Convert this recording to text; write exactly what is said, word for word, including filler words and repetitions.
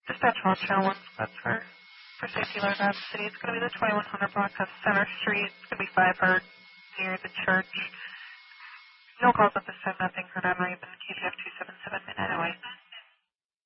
Dispatch one channel one, that's for, for safety alert out of the city. It's going to be the twenty-one hundred block of Center Street. It's going to be five hundred near the church. No calls at this time, nothing for non-rape, and K P F two seven seven midnight oh eight.